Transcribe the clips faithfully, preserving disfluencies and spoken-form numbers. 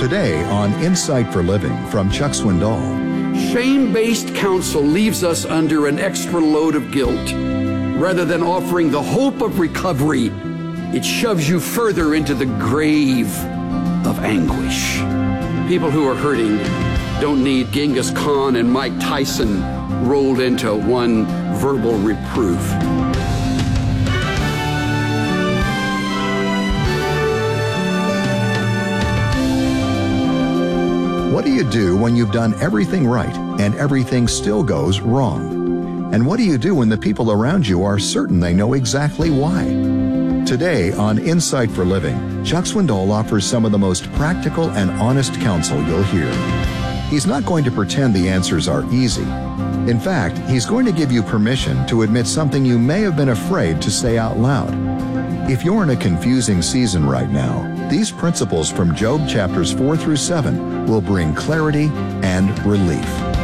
Today on Insight for Living from Chuck Swindoll. Shame-based counsel leaves us under an extra load of guilt. Rather than offering the hope of recovery, it shoves you further into the grave of anguish. People who are hurting don't need Genghis Khan and Mike Tyson rolled into one verbal reproof. What do you do when you've done everything right and everything still goes wrong? And what do you do when the people around you are certain they know exactly why? Today on Insight for Living, Chuck Swindoll offers some of the most practical and honest counsel you'll hear. He's not going to pretend the answers are easy. In fact, he's going to give you permission to admit something you may have been afraid to say out loud. If you're in a confusing season right now, these principles from Job chapters four through seven will bring clarity and relief.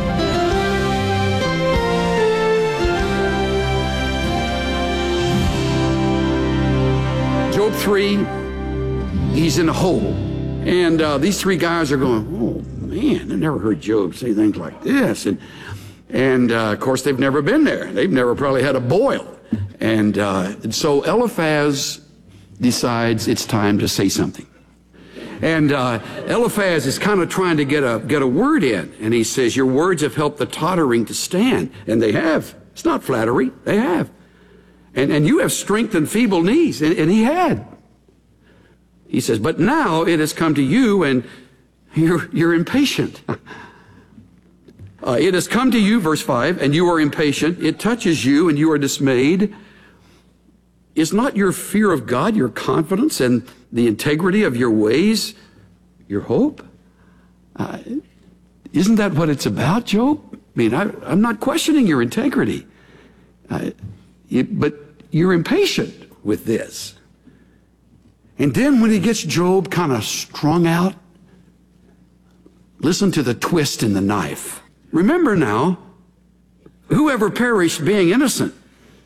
Job three, he's in a hole. And uh, these three guys are going, oh man, I've never heard Job say things like this. And, and uh, of course, they've never been there. They've never probably had a boil. And, uh, and so Eliphaz decides it's time to say something. And uh, Eliphaz is kind of trying to get a get a word in. And he says, your words have helped the tottering to stand. And they have. It's not flattery. They have. And, and you have strengthened feeble knees. And, and he had. He says, but now it has come to you and you're, you're impatient. Uh, it has come to you, verse five, and you are impatient. It touches you and you are dismayed. Is not your fear of God, your confidence, and the integrity of your ways, your hope? Uh, isn't that what it's about, Job? I mean, I, I'm not questioning your integrity. Uh, it, but you're impatient with this. And then when he gets Job kind of strung out, listen to the twist in the knife. Remember now, whoever perished being innocent?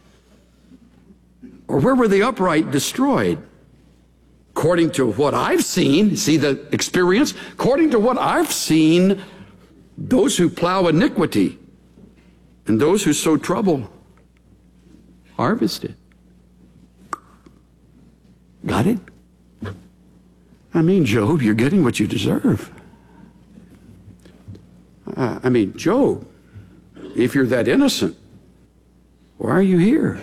Or where were the upright destroyed? According to what I've seen, see the experience? According to what I've seen, those who plow iniquity and those who sow trouble harvest it. Got it? I mean, Job, you're getting what you deserve. Uh, I mean, Job, if you're that innocent, why are you here?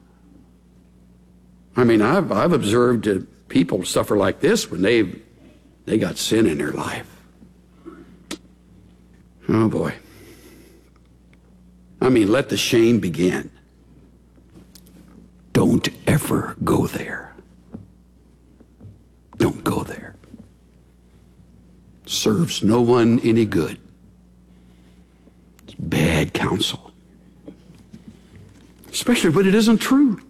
I mean, I've, I've observed uh, people suffer like this when they they got sin in their life. Oh, boy. I mean, let the shame begin. Don't ever go there. Don't go there. Serves no one any good. It's bad counsel. Especially when it isn't true.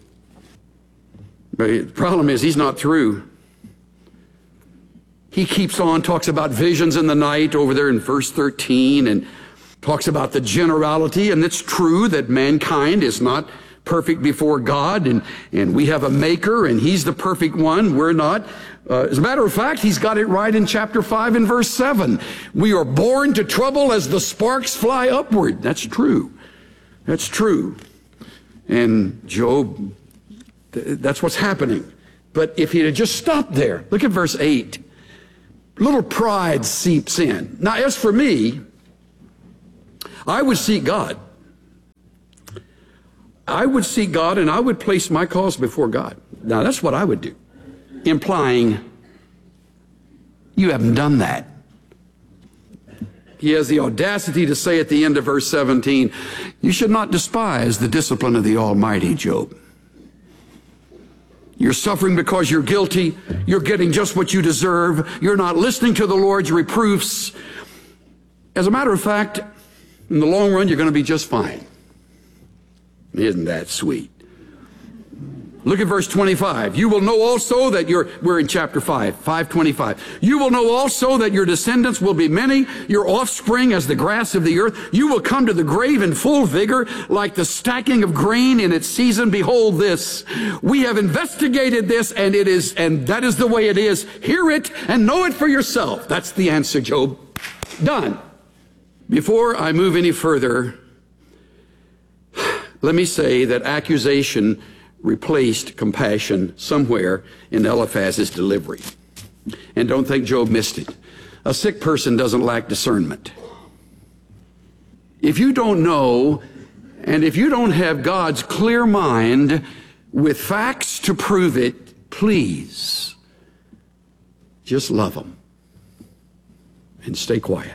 But the problem is he's not through. He keeps on, talks about visions in the night over there in verse thirteen, and talks about the generality, and it's true that mankind is not perfect before God, and, and we have a maker, and he's the perfect one. We're not. Uh, as a matter of fact, he's got it right in chapter five and verse seven. We are born to trouble as the sparks fly upward. That's true. That's true. And Job, that's what's happening. But if he had just stopped there, look at verse eight. Little pride seeps in. Now, as for me, I would seek God. I would seek God and I would place my cause before God. Now, that's what I would do. Implying you haven't done that. He has the audacity to say at the end of verse seventeen, you should not despise the discipline of the Almighty, Job. You're suffering because you're guilty. You're getting just what you deserve. You're not listening to the Lord's reproofs. As a matter of fact, in the long run, you're going to be just fine. Isn't that sweet? Look at verse twenty-five. You will know also that your, we're in chapter five, five twenty-five. You will know also that your descendants will be many, your offspring as the grass of the earth. You will come to the grave in full vigor, like the stacking of grain in its season. Behold this. We have investigated this, and it is, and that is the way it is. Hear it and know it for yourself. That's the answer, Job. Done. Before I move any further, let me say that accusation replaced compassion somewhere in Eliphaz's delivery. And don't think Job missed it. A sick person doesn't lack discernment. If you don't know, and if you don't have God's clear mind with facts to prove it, please just love Him and stay quiet.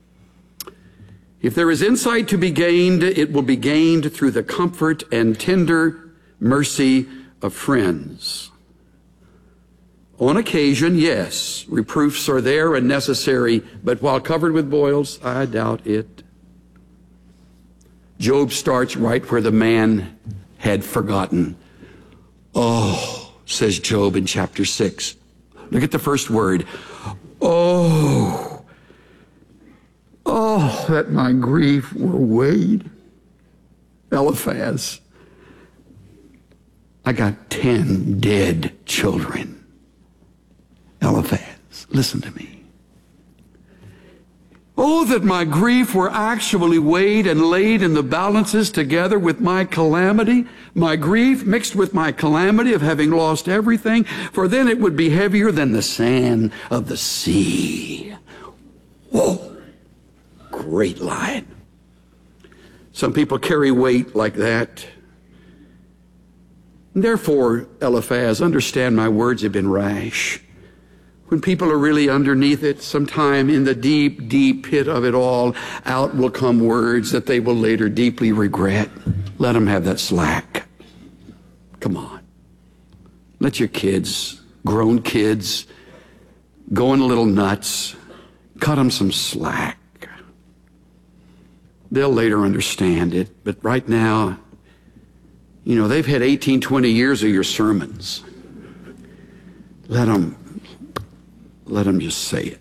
If there is insight to be gained, it will be gained through the comfort and tender mercy of friends. On occasion, yes, reproofs are there and necessary, but while covered with boils, I doubt it. Job starts right where the man had forgotten. Oh, says Job in chapter six. Look at the first word. Oh, oh, that my grief were weighed. Eliphaz. I got ten dead children. Eliphaz, listen to me. Oh, that my grief were actually weighed and laid in the balances together with my calamity, my grief mixed with my calamity of having lost everything, for then it would be heavier than the sand of the sea. Whoa, great line. Some people carry weight like that. Therefore, Eliphaz, understand my words have been rash. When people are really underneath it, sometime in the deep, deep pit of it all, out will come words that they will later deeply regret. Let them have that slack. Come on. Let your kids, grown kids, going a little nuts, cut them some slack. They'll later understand it, but right now, you know, they've had eighteen, twenty years of your sermons. Let them, let them just say it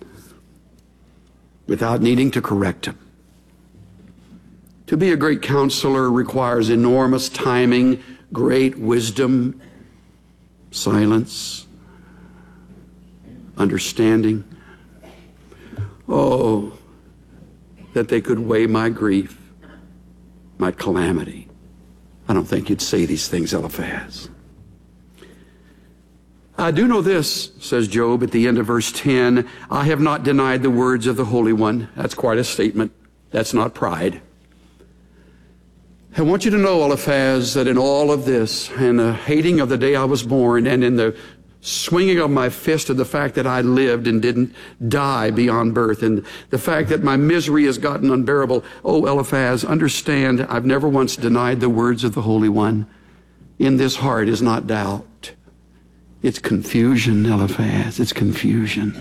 without needing to correct them. To be a great counselor requires enormous timing, great wisdom, silence, understanding. Oh, that they could weigh my grief, my calamity. I don't think you'd say these things, Eliphaz. I do know this, says Job at the end of verse ten, I have not denied the words of the Holy One. That's quite a statement. That's not pride. I want you to know, Eliphaz, that in all of this, and the hating of the day I was born, and in the swinging of my fist at the fact that I lived and didn't die beyond birth, and the fact that my misery has gotten unbearable. Oh, Eliphaz, understand, I've never once denied the words of the Holy One. In this heart is not doubt. It's confusion, Eliphaz. It's confusion.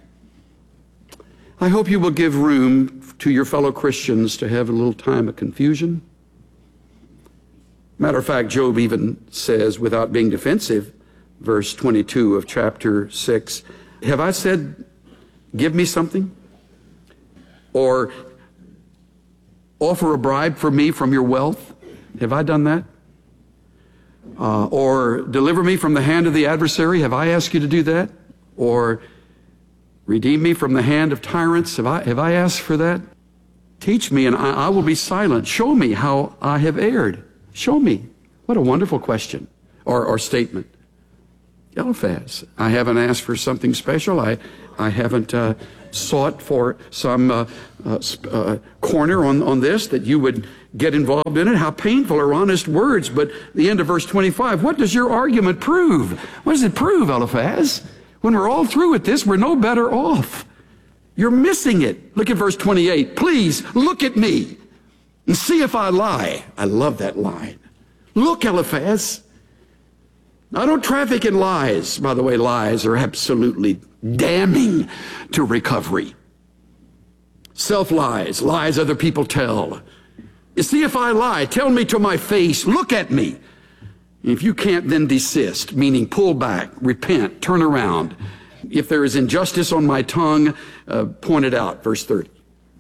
I hope you will give room to your fellow Christians to have a little time of confusion. Matter of fact, Job even says, without being defensive, verse twenty-two of chapter six, have I said, give me something? Or offer a bribe for me from your wealth? Have I done that? Uh, or deliver me from the hand of the adversary? Have I asked you to do that? Or redeem me from the hand of tyrants? Have I, have I asked for that? Teach me and I, I will be silent. Show me how I have erred. Show me. What a wonderful question or, or statement. Eliphaz, I haven't asked for something special. I, I haven't uh, sought for some uh, uh, uh, corner on, on this that you would get involved in it. How painful are honest words. But the end of verse twenty-five, what does your argument prove? What does it prove, Eliphaz? When we're all through with this, we're no better off. You're missing it. Look at verse twenty-eight. Please look at me and see if I lie. I love that line. Look, Eliphaz. I don't traffic in lies. By the way, lies are absolutely damning to recovery. Self-lies, lies other people tell. You see if I lie, tell me to my face, look at me. If you can't, then desist, meaning pull back, repent, turn around. If there is injustice on my tongue, uh, point it out. Verse thirty.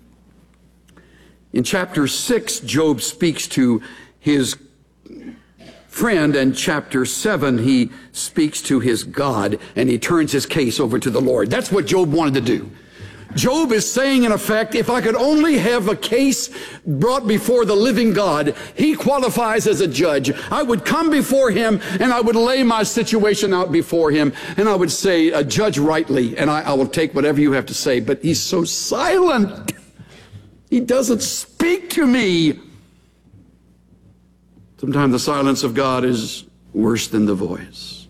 In chapter six, Job speaks to his friend, and chapter seven, he speaks to his God, and he turns his case over to the Lord. That's what Job wanted to do. Job is saying, in effect, if I could only have a case brought before the living God, he qualifies as a judge. I would come before him, and I would lay my situation out before him, and I would say, uh, judge rightly, and I, I will take whatever you have to say. But he's so silent. He doesn't speak to me. Sometimes the silence of God is worse than the voice,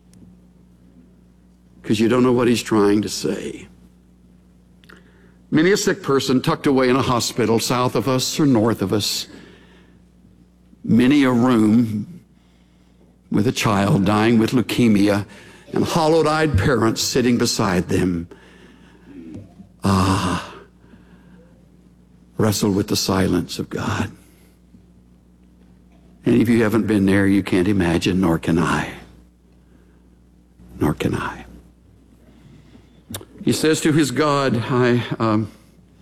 because you don't know what he's trying to say. Many a sick person tucked away in a hospital south of us or north of us. Many a room with a child dying with leukemia and hollow-eyed parents sitting beside them. Ah, wrestle with the silence of God. And if you haven't been there, you can't imagine, nor can I. Nor can I. He says to his God, I, um,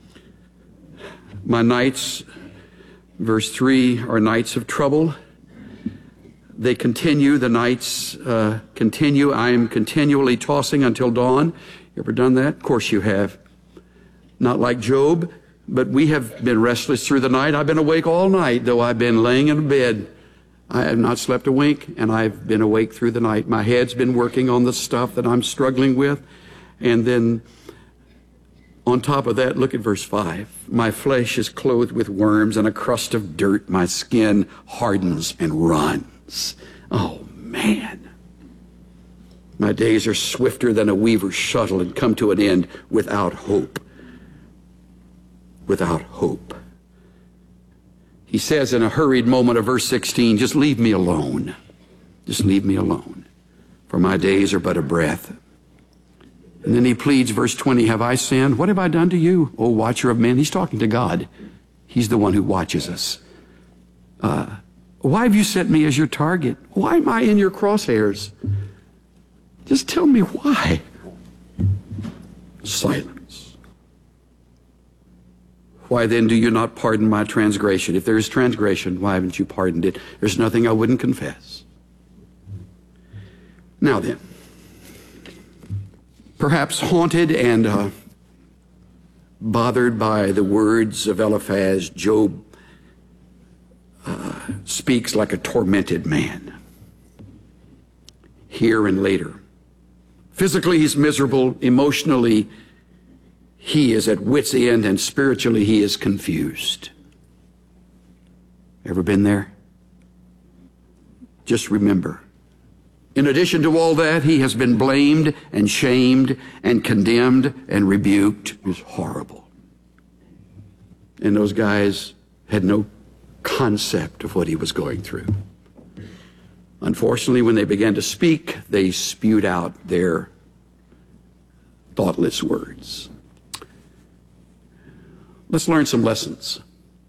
my nights, verse three, are nights of trouble. They continue, the nights uh, continue. I am continually tossing until dawn. You ever done that? Of course you have. Not like Job, but we have been restless through the night. I've been awake all night, though I've been laying in bed. I have not slept a wink, and I've been awake through the night. My head's been working on the stuff that I'm struggling with. And then on top of that, look at verse five. My flesh is clothed with worms and a crust of dirt. My skin hardens and runs. Oh, man. My days are swifter than a weaver's shuttle and come to an end without hope. Without hope. He says in a hurried moment of verse sixteen, just leave me alone. Just leave me alone. For my days are but a breath. And then he pleads, verse twenty, have I sinned? What have I done to you, O watcher of men? He's talking to God. He's the one who watches us. Uh, why have you set me as your target? Why am I in your crosshairs? Just tell me why. Silence. Why then do you not pardon my transgression? If there is transgression, why haven't you pardoned it? There's nothing I wouldn't confess. Now then, perhaps haunted and uh, bothered by the words of Eliphaz, Job uh, speaks like a tormented man. Here and later. Physically, he's miserable. Emotionally, he is at wit's end, and spiritually, he is confused. Ever been there? Just remember, in addition to all that, he has been blamed and shamed and condemned and rebuked. It's horrible. And those guys had no concept of what he was going through. Unfortunately, when they began to speak, they spewed out their thoughtless words. Let's learn some lessons.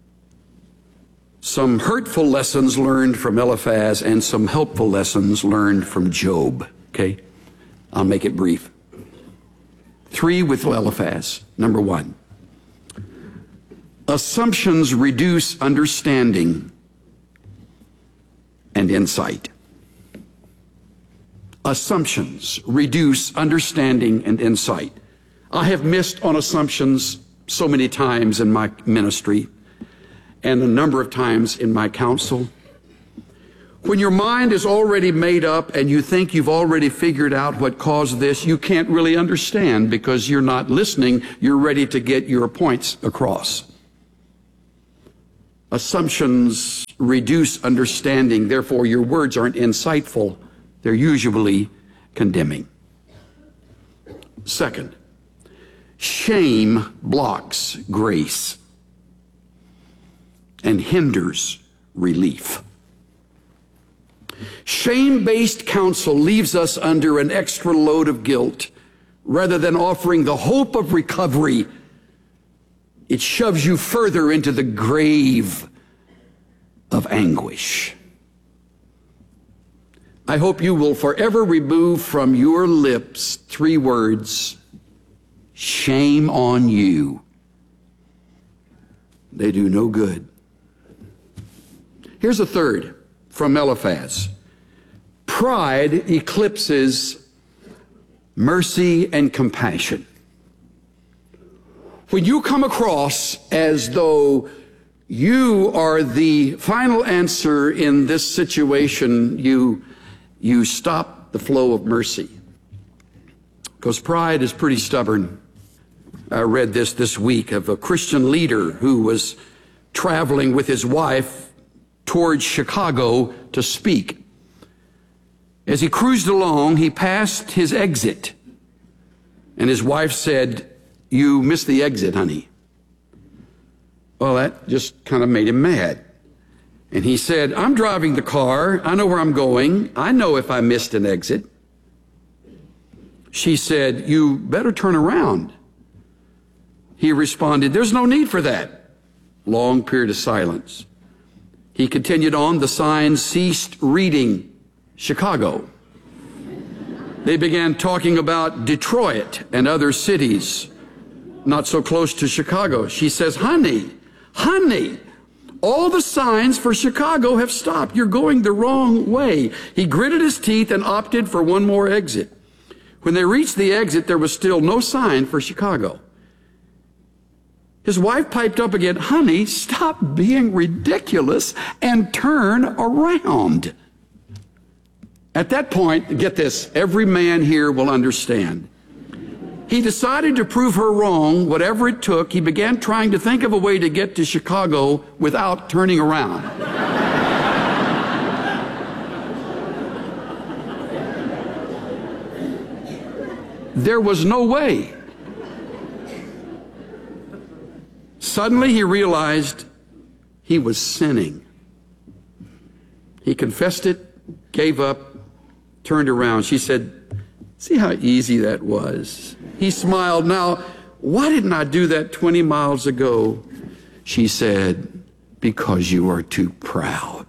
Some hurtful lessons learned from Eliphaz and some helpful lessons learned from Job. Okay? I'll make it brief. Three with Eliphaz. Number one. Assumptions reduce understanding and insight. Assumptions reduce understanding and insight. I have missed on assumptions so many times in my ministry and a number of times in my counsel. When your mind is already made up and you think you've already figured out what caused this, you can't really understand because you're not listening. You're ready to get your points across. Assumptions reduce understanding. Therefore, your words aren't insightful. They're usually condemning. Second, shame blocks grace and hinders relief. Shame-based counsel leaves us under an extra load of guilt. Rather than offering the hope of recovery, it shoves you further into the grave of anguish. I hope you will forever remove from your lips three words: shame on you. They do no good. Here's a third from Eliphaz. Pride eclipses mercy and compassion. When you come across as though you are the final answer in this situation, you, you stop the flow of mercy. Because pride is pretty stubborn. I read this this week of a Christian leader who was traveling with his wife towards Chicago to speak. As he cruised along, he passed his exit. And his wife said, "You missed the exit, honey." Well, that just kind of made him mad. And he said, "I'm driving the car. I know where I'm going. I know if I missed an exit." She said, "You better turn around." He responded, "There's no need for that." Long period of silence. He continued on. The signs ceased reading Chicago. They began talking about Detroit and other cities not so close to Chicago. She says, "Honey, honey, all the signs for Chicago have stopped. You're going the wrong way." He gritted his teeth and opted for one more exit. When they reached the exit, there was still no sign for Chicago. His wife piped up again, "Honey, stop being ridiculous and turn around." At that point, get this, every man here will understand. He decided to prove her wrong, whatever it took. He began trying to think of a way to get to Chicago without turning around. There was no way. Suddenly he realized he was sinning. He confessed it, gave up, turned around. She said, "See how easy that was?" He smiled. "Now, why didn't I do that twenty miles ago?" She said, "Because you are too proud."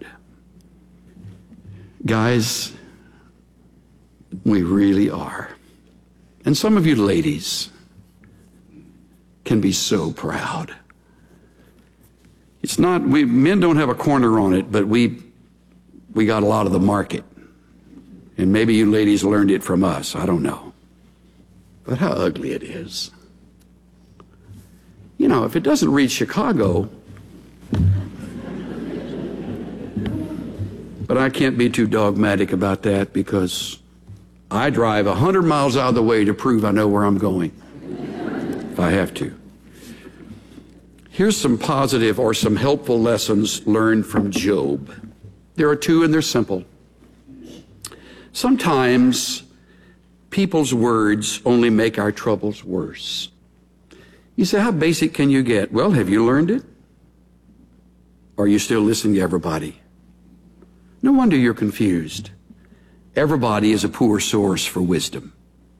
Guys, we really are. And some of you ladies can be so proud. It's not, we men don't have a corner on it, but we we got a lot of the market. And maybe you ladies learned it from us. I don't know. But how ugly it is. You know, if it doesn't reach Chicago, but I can't be too dogmatic about that because I drive a hundred miles out of the way to prove I know where I'm going, if I have to. Here's some positive or some helpful lessons learned from Job. There are two and they're simple. Sometimes people's words only make our troubles worse. You say, how basic can you get? Well, have you learned it? Or are you still listening to everybody? No wonder you're confused. Everybody is a poor source for wisdom.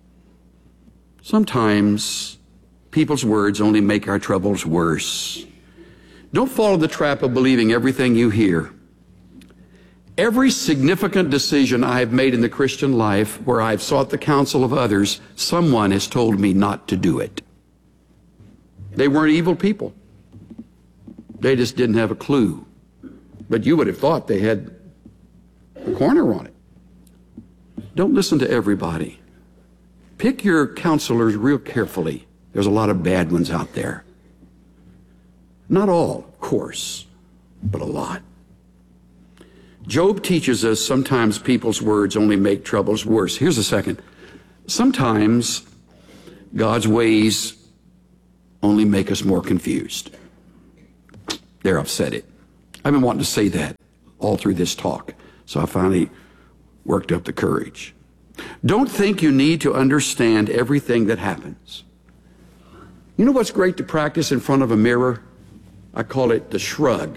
Sometimes people's words only make our troubles worse. Don't fall in the trap of believing everything you hear. Every significant decision I have made in the Christian life where I've sought the counsel of others, someone has told me not to do it. They weren't evil people. They just didn't have a clue. But you would have thought they had a corner on it. Don't listen to everybody. Pick your counselors real carefully. There's a lot of bad ones out there. Not all, of course, but a lot. Job teaches us sometimes people's words only make troubles worse. Here's a second. Sometimes God's ways only make us more confused. There, I've said it. I've been wanting to say that all through this talk, so I finally worked up the courage. Don't think you need to understand everything that happens. You know what's great to practice in front of a mirror? I call it the shrug.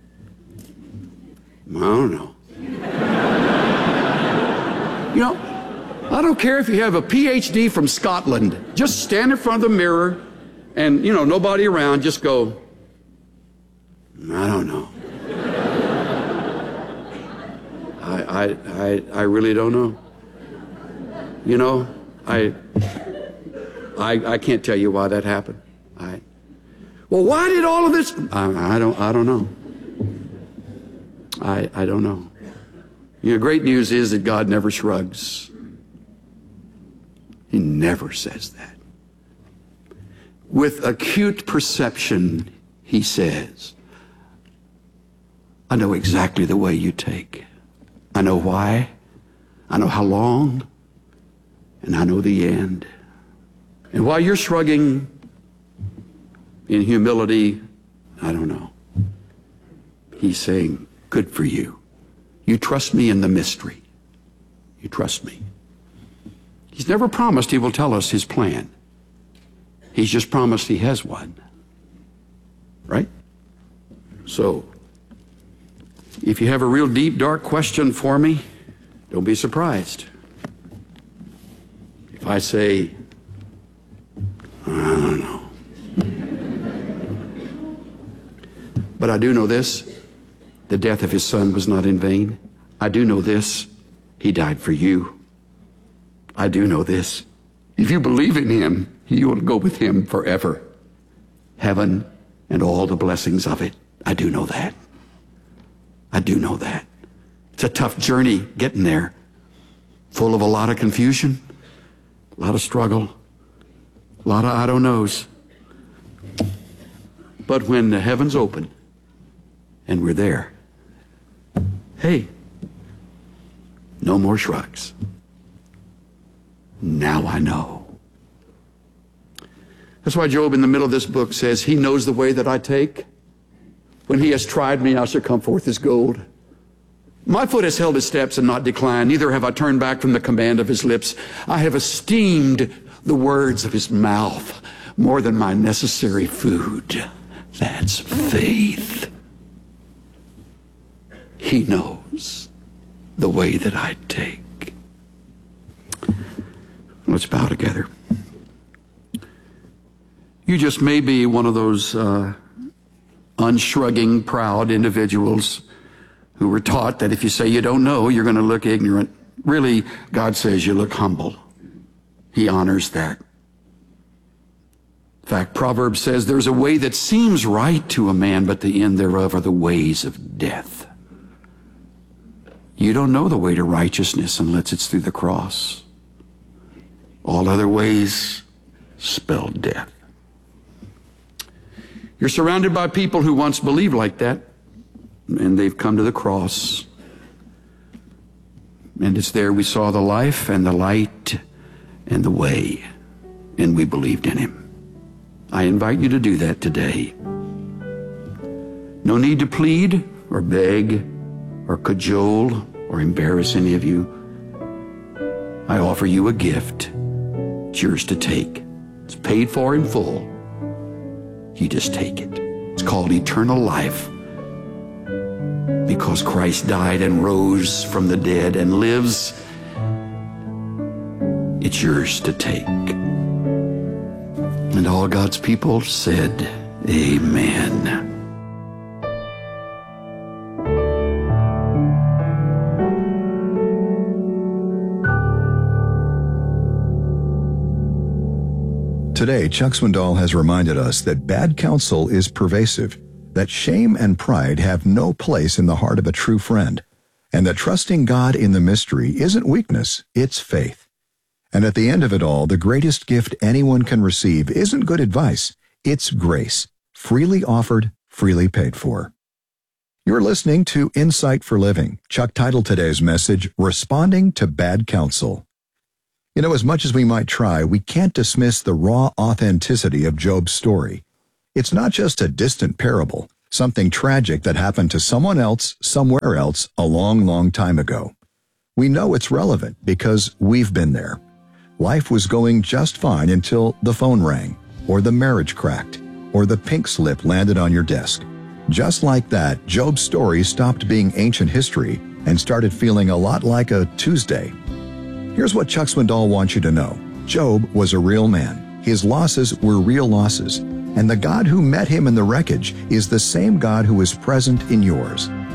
I don't know. You know, I don't care if you have a P H D from Scotland. Just stand in front of the mirror and, you know, nobody around, just go, I don't know. I I, I, I, I really don't know. You know, I, I, I can't tell you why that happened. I, well, why did all of this? I, I don't, I don't know. I, I don't know. You know, great news is that God never shrugs. He never says that. With acute perception, he says, I know exactly the way you take. I know why. I know how long. And I know the end. And while you're shrugging in humility, I don't know. He's saying, good for you. You trust me in the mystery. You trust me. He's never promised he will tell us his plan. He's just promised he has one. Right? So, if you have a real deep, dark question for me, don't be surprised. If I say, I don't know. But I do know this. The death of his son was not in vain. I do know this. He died for you. I do know this. If you believe in him, you will go with him forever. Heaven and all the blessings of it. I do know that. I do know that. It's a tough journey getting there. Full of a lot of confusion, a lot of struggle, a lot of I don't knows. But when the heavens open and we're there, hey, no more shrugs. Now I know. That's why Job in the middle of this book says, he knows the way that I take. When he has tried me, I shall come forth as gold. My foot has held his steps and not declined. Neither have I turned back from the command of his lips. I have esteemed the words of his mouth more than my necessary food. That's faith. He knows the way that I take. Let's bow together. You just may be one of those uh, unshrugging, proud individuals who were taught that if you say you don't know, you're going to look ignorant. Really, God says you look humble. He honors that. In fact, Proverbs says there's a way that seems right to a man, but the end thereof are the ways of death. You don't know the way to righteousness unless it's through the cross. All other ways spell death. You're surrounded by people who once believed like that, and they've come to the cross. And it's there we saw the life and the light and the way, and we believed in him. I invite you to do that today. No need to plead or beg or cajole or embarrass any of you. I offer you a gift. It's yours to take. It's paid for in full. You just take it. It's called eternal life. Because Christ died and rose from the dead and lives, it's yours to take. And all God's people said, amen. Today, Chuck Swindoll has reminded us that bad counsel is pervasive, that shame and pride have no place in the heart of a true friend, and that trusting God in the mystery isn't weakness, it's faith. And at the end of it all, the greatest gift anyone can receive isn't good advice, it's grace, freely offered, freely paid for. You're listening to Insight for Living. Chuck titled today's message, Responding to Bad Counsel. You know, as much as we might try, we can't dismiss the raw authenticity of Job's story. It's not just a distant parable, something tragic that happened to someone else, somewhere else, a long, long time ago. We know it's relevant because we've been there. Life was going just fine until the phone rang, or the marriage cracked, or the pink slip landed on your desk. Just like that, Job's story stopped being ancient history and started feeling a lot like a Tuesday. Here's what Chuck Swindoll wants you to know. Job was a real man. His losses were real losses. And the God who met him in the wreckage is the same God who is present in yours.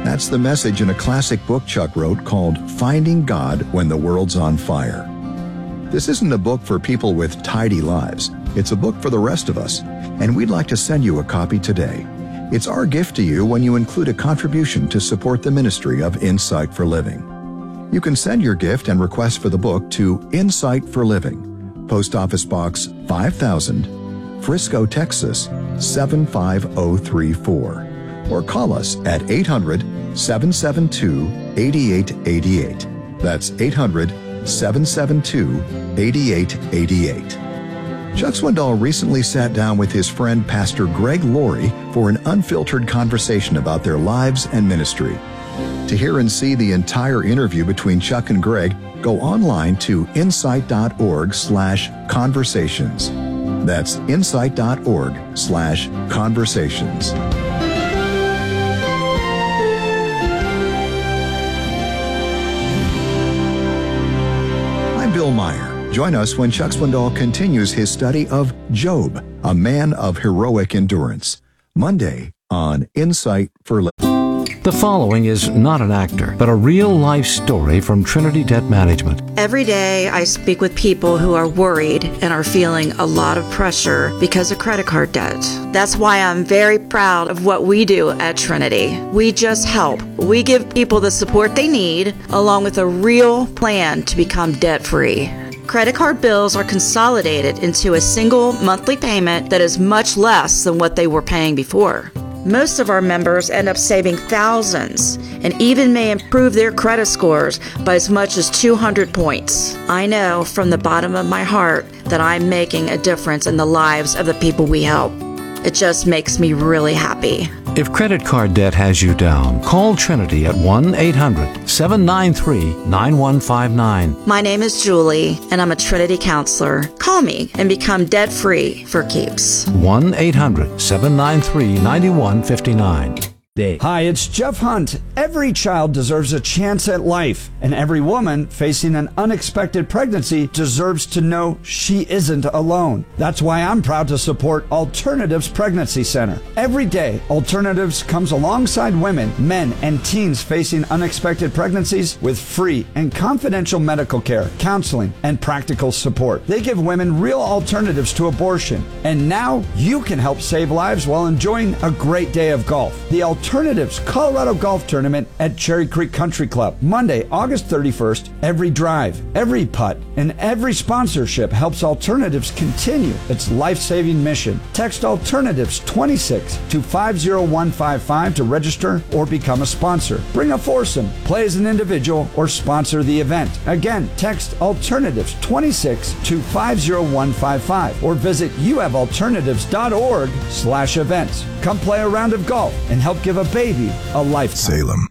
That's the message in a classic book Chuck wrote called Finding God When the World's on Fire. This isn't a book for people with tidy lives. It's a book for the rest of us, and we'd like to send you a copy today. It's our gift to you when you include a contribution to support the ministry of Insight for Living. You can send your gift and request for the book to Insight for Living, Post Office Box five thousand, Frisco, Texas seven five zero three four, or call us at eight hundred, seven seven two, eight eight eight eight. That's eight hundred, seven seven two, eight eight eight eight. Chuck Swindoll recently sat down with his friend Pastor Greg Laurie for an unfiltered conversation about their lives and ministry. To hear and see the entire interview between Chuck and Greg, go online to insight.org slash conversations. That's insight.org slash conversations. I'm Bill Meyer. Join us when Chuck Swindoll continues his study of Job, a man of heroic endurance. Monday on Insight for Living. The following is not an actor, but a real-life story from Trinity Debt Management. Every day I speak with people who are worried and are feeling a lot of pressure because of credit card debt. That's why I'm very proud of what we do at Trinity. We just help. We give people the support they need, along with a real plan to become debt-free. Credit card bills are consolidated into a single monthly payment that is much less than what they were paying before. Most of our members end up saving thousands and even may improve their credit scores by as much as two hundred points. I know from the bottom of my heart that I'm making a difference in the lives of the people we help. It just makes me really happy. If credit card debt has you down, call Trinity at one eight hundred, seven nine three, nine one five nine. My name is Julie, and I'm a Trinity counselor. Call me and become debt-free for keeps. one eight hundred, seven nine three, nine one five nine. Hi, it's Jeff Hunt. Every child deserves a chance at life, and every woman facing an unexpected pregnancy deserves to know she isn't alone. That's why I'm proud to support Alternatives Pregnancy Center. Every day, Alternatives comes alongside women, men, and teens facing unexpected pregnancies with free and confidential medical care, counseling, and practical support. They give women real alternatives to abortion, and now you can help save lives while enjoying a great day of golf. The Alternatives Colorado Golf Tournament at Cherry Creek Country Club, Monday, August thirty-first. Every drive, every putt, and every sponsorship helps Alternatives continue its life-saving mission. Text Alternatives twenty-six to five zero one five five to register or become a sponsor. Bring a foursome, play as an individual, or sponsor the event. Again, text Alternatives twenty-six to five zero one five five or visit youhavealternatives.org slash events. Come play a round of golf and help give a baby a lifetime. Salem.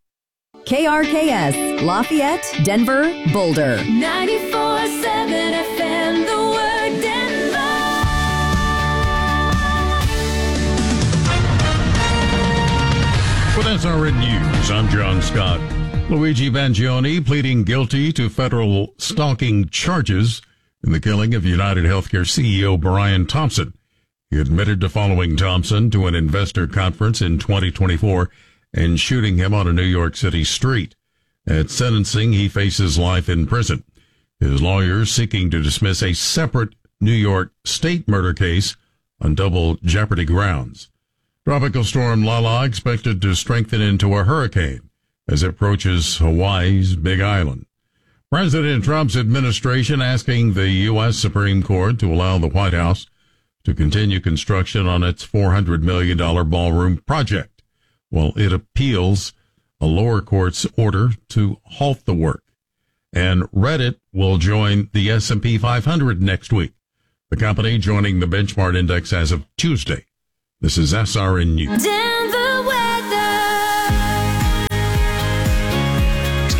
K R K S, Lafayette, Denver, Boulder. ninety-four point seven F M, the word Denver. With S R N News, I'm John Scott. Luigi Bangioni pleading guilty to federal stalking charges in the killing of United Healthcare C E O Brian Thompson. He admitted to following Thompson to an investor conference in twenty twenty-four and shooting him on a New York City street. At sentencing, he faces life in prison. His lawyers seeking to dismiss a separate New York state murder case on double jeopardy grounds. Tropical storm Lala expected to strengthen into a hurricane as it approaches Hawaii's Big Island. President Trump's administration asking the U S Supreme Court to allow the White House to continue construction on its four hundred million dollars ballroom project, while it appeals a lower court's order to halt the work. And Reddit will join the S and P five hundred next week, the company joining the benchmark index as of Tuesday. This is S R N News. Denver weather.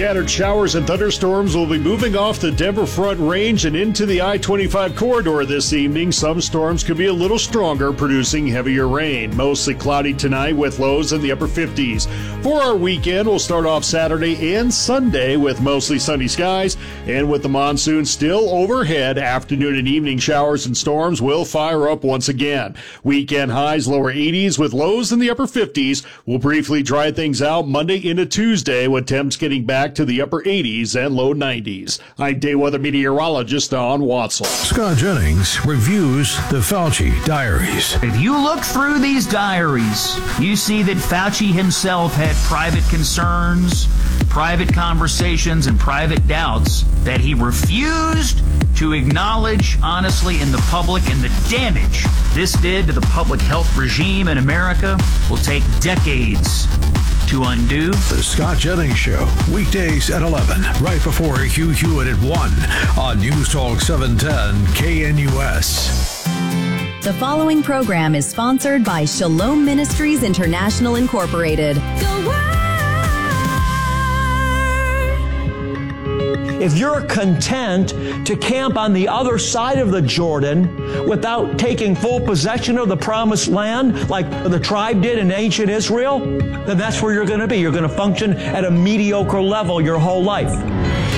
Scattered showers and thunderstorms will be moving off the Denver Front Range and into the I twenty-five corridor this evening. Some storms could be a little stronger, producing heavier rain. Mostly cloudy tonight with lows in the upper fifties. For our weekend, we'll start off Saturday and Sunday with mostly sunny skies, and with the monsoon still overhead, afternoon and evening showers and storms will fire up once again. Weekend highs lower eighties with lows in the upper fifties. We'll briefly dry things out Monday into Tuesday with temps getting back to the upper eighties and low nineties. I'm day weather meteorologist Don Watzel. Scott Jennings reviews the Fauci diaries. If you look through these diaries, you see that Fauci himself had private concerns, private conversations, and private doubts that he refused to acknowledge honestly in the public, and the damage this did to the public health regime in America will take decades to undo. The Scott Jennings Show, weekdays at eleven, right before Hugh Hewitt at one on News Talk seven ten K N U S. The following program is sponsored by Shalom Ministries International Incorporated. If you're content to camp on the other side of the Jordan without taking full possession of the promised land like the tribe did in ancient Israel, then that's where you're going to be. You're going to function at a mediocre level your whole life.